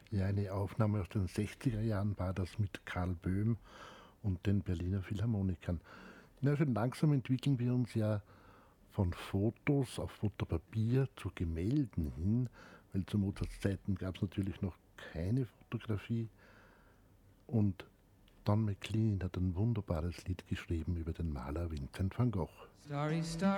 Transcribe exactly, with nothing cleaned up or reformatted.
Ja, eine Aufnahme aus den sechziger Jahren war das mit Karl Böhm und den Berliner Philharmonikern. Na, schon langsam entwickeln wir uns ja von Fotos auf Fotopapier zu Gemälden hin, weil zu Mozarts Zeiten gab es natürlich noch keine Fotografie. Und Don McLean hat ein wunderbares Lied geschrieben über den Maler Vincent van Gogh. Starry, starry